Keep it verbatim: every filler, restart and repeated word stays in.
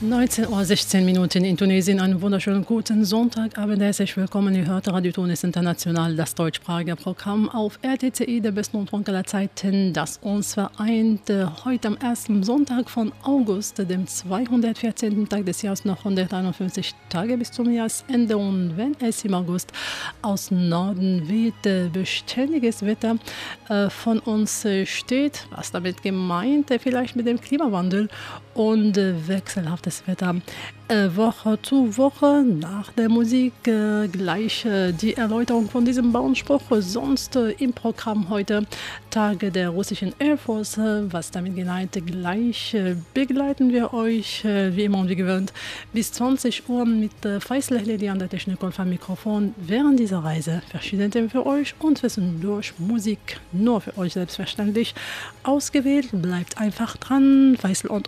neunzehn Uhr sechzehn Minuten in Tunesien. Einen wunderschönen guten Sonntagabend. Herzlich willkommen. Ihr hört Radio Tunis International, das deutschsprachige Programm auf R T C I, der besten Rundfunk aller Zeiten, das uns vereint. Heute am ersten Sonntag von August, dem zweihundertvierzehnten Tag des Jahres, noch hunderteinundfünfzig Tage bis zum Jahresende. Und wenn es im August aus Norden weht, beständiges Wetter äh, von uns steht, was damit gemeint, vielleicht mit dem Klimawandel und äh, wechselhaftes Wetter. Äh, Woche zu Woche nach der Musik äh, gleich äh, die Erläuterung von diesem Bauernspruch. Sonst äh, im Programm heute Tage der russischen Air Force. Äh, was damit gemeint, gleich äh, begleiten wir euch äh, wie immer und wie gewöhnt bis zwanzig Uhr mit äh, Faisal Hledi an der Technik und vom Mikrofon. Während dieser Reise verschiedene Themen für euch und zwischendurch Musik nur für euch selbstverständlich ausgewählt. Bleibt einfach dran. Faisal und